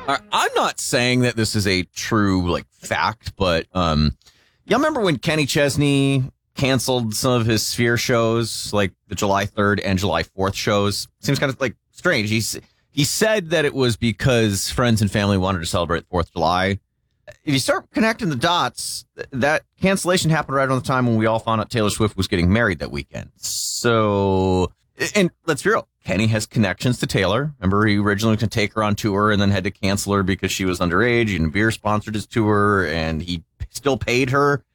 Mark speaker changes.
Speaker 1: I'm not saying that this is a true like fact, but y'all remember when Kenny Chesney canceled some of his Sphere shows, like the July 3rd and July 4th shows? Seems kind of like strange. He said that it was because friends and family wanted to celebrate 4th of July. If you start connecting the dots, that cancellation happened right around the time when we all found out Taylor Swift was getting married that weekend. So, and let's be real, Kenny has connections to Taylor. Remember, he originally was going to take her on tour and then had to cancel her because she was underage, and Beer sponsored his tour, and he still paid her